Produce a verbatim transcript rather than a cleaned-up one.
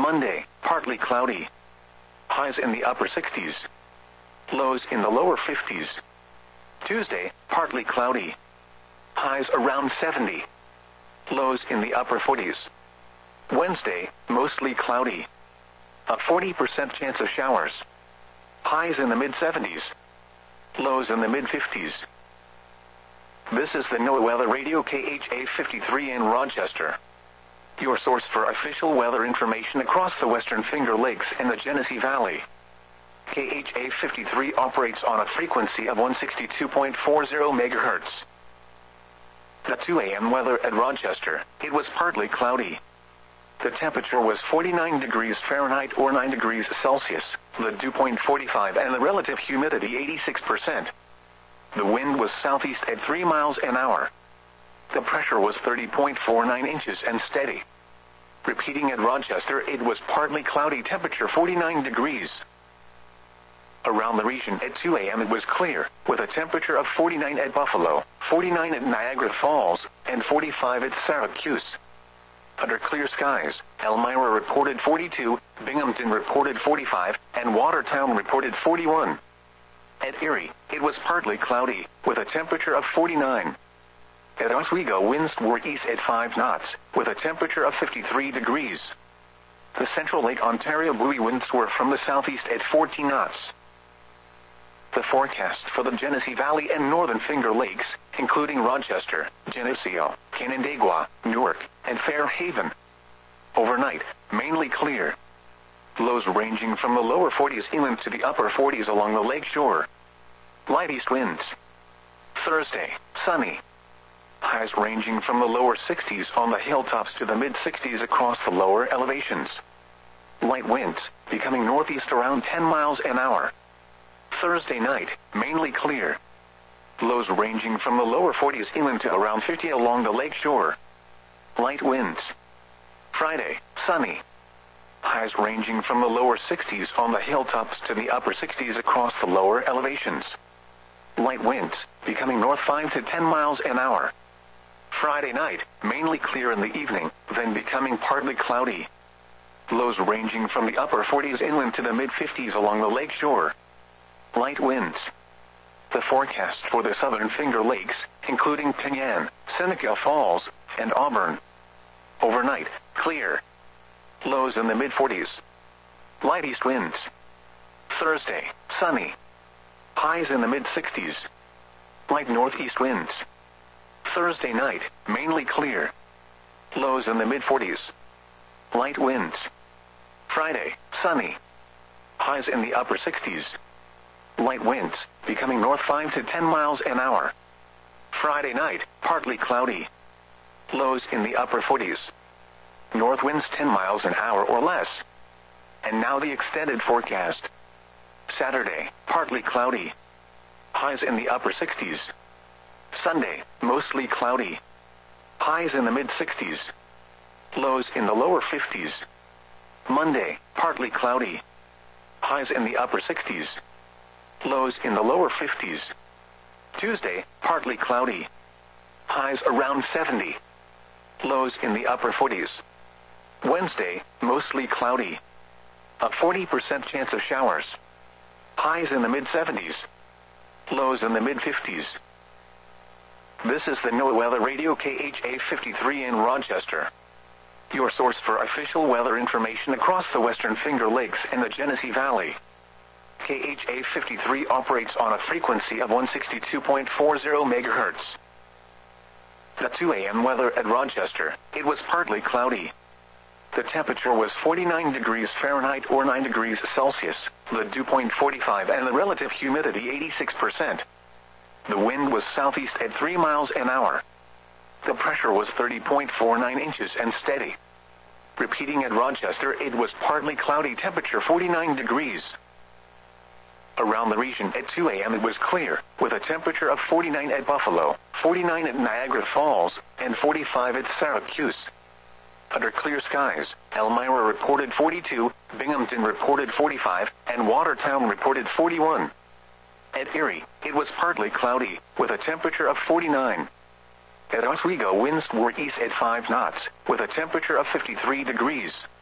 Monday, partly cloudy. Highs in the upper sixties. Lows in the lower fifties. Tuesday, partly cloudy. Highs around seventy. Lows in the upper forties. Wednesday, mostly cloudy. A forty percent chance of showers. Highs in the mid-seventies. Lows in the mid-fifties. This is the NOAA Weather Radio K H A fifty-three in Rochester, your source for official weather information across the Western Finger Lakes and the Genesee Valley. K H A fifty-three operates on a frequency of one sixty-two point four zero megahertz. At two a m weather at Rochester, it was partly cloudy. The temperature was forty-nine degrees Fahrenheit or nine degrees Celsius, the dew point forty-five and the relative humidity eighty-six percent. The wind was southeast at three miles an hour. The pressure was thirty point four nine inches and steady. Repeating at Rochester, it was partly cloudy, temperature forty-nine degrees. Around the region at two a m it was clear, with a temperature of forty-nine at Buffalo, forty-nine at Niagara Falls, and forty-five at Syracuse. Under clear skies, Elmira reported forty-two, Binghamton reported forty-five, and Watertown reported forty-one. At Erie, it was partly cloudy, with a temperature of forty-nine. At Oswego, winds were east at five knots, with a temperature of fifty-three degrees. The Central Lake Ontario buoy winds were from the southeast at fourteen knots. The forecast for the Genesee Valley and Northern Finger Lakes, including Rochester, Geneseo, Canandaigua, Newark, and Fairhaven. Overnight, mainly clear. Lows ranging from the lower forties inland to the upper forties along the lake shore. Light east winds. Thursday, sunny. Highs ranging from the lower sixties on the hilltops to the mid-sixties across the lower elevations. Light winds, becoming northeast around ten miles an hour. Thursday night, mainly clear. Lows ranging from the lower forties inland to around fifty along the lake shore. Light winds. Friday, sunny. Highs ranging from the lower sixties on the hilltops to the upper sixties across the lower elevations. Light winds, becoming north five to ten miles an hour. Friday night, mainly clear in the evening, then becoming partly cloudy. Lows ranging from the upper forties inland to the mid-fifties along the lake shore. Light winds. The forecast for the Southern Finger Lakes, including Penyan, Seneca Falls, and Auburn. Overnight, clear. Lows in the mid-forties. Light east winds. Thursday, sunny. Highs in the mid-sixties. Light northeast winds. Thursday night, mainly clear. Lows in the mid-forties. Light winds. Friday, sunny. Highs in the upper sixties. Light winds, becoming north five to ten miles an hour. Friday night, partly cloudy. Lows in the upper forties. North winds ten miles an hour or less. And now the extended forecast. Saturday, partly cloudy. Highs in the upper sixties. Sunday, mostly cloudy. Highs in the mid-sixties. Lows in the lower fifties. Monday, partly cloudy. Highs in the upper sixties. Lows in the lower fifties. Tuesday, partly cloudy. Highs around seventy. Lows in the upper forties. Wednesday, mostly cloudy. A forty percent chance of showers. Highs in the mid-seventies. Lows in the mid-fifties. This is the NOAA Weather Radio K H A fifty-three in Rochester, your source for official weather information across the Western Finger Lakes and the Genesee Valley. K H A fifty-three operates on a frequency of one sixty-two point four zero megahertz. At two a m weather at Rochester, it was partly cloudy. The temperature was forty-nine degrees Fahrenheit or nine degrees Celsius, the dew point forty-five and the relative humidity eighty-six percent. The wind was southeast at three miles an hour. The pressure was thirty point four nine inches and steady. Repeating at Rochester, it was partly cloudy, temperature forty-nine degrees. Around the region at two a m it was clear, with a temperature of forty-nine at Buffalo, forty-nine at Niagara Falls, and forty-five at Syracuse. Under clear skies, Elmira reported forty-two, Binghamton reported forty-five, and Watertown reported forty-one. At Erie, it was partly cloudy, with a temperature of forty-nine. At Oswego, winds were east at five knots, with a temperature of fifty-three degrees.